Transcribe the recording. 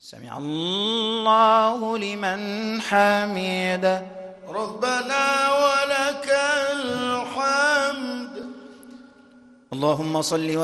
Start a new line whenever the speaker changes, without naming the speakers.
سمع الله لمن حمده
ربنا ولك الحمد.
اللهم صل